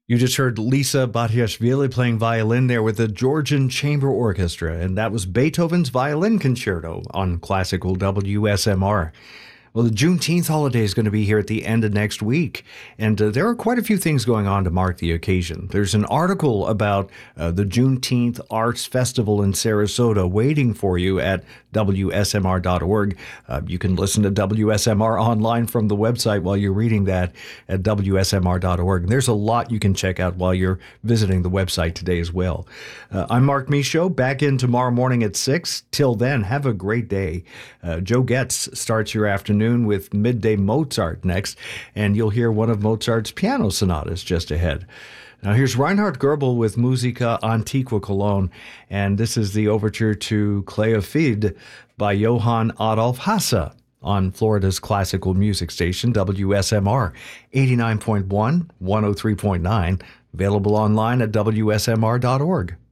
You just heard Lisa Batiashvili playing violin there with the Georgian Chamber Orchestra, and that was Beethoven's Violin Concerto on classical WSMR. Well, the Juneteenth holiday is going to be here at the end of next week, and there are quite a few things going on to mark the occasion. There's an article about the Juneteenth Arts Festival in Sarasota waiting for you at WSMR.org. You can listen to WSMR online from the website while you're reading that at WSMR.org. And there's a lot you can check out while you're visiting the website today as well. I'm Mark Michaud, back in tomorrow morning at 6. Till then, have a great day. Joe Getz starts your afternoon with Midday Mozart next, and you'll hear one of Mozart's piano sonatas just ahead. Now here's Reinhard Goebel with Musica Antiqua Cologne, and this is the overture to Cleophide by Johann Adolf Hasse on Florida's classical music station, WSMR, 89.1, 103.9, available online at WSMR.org.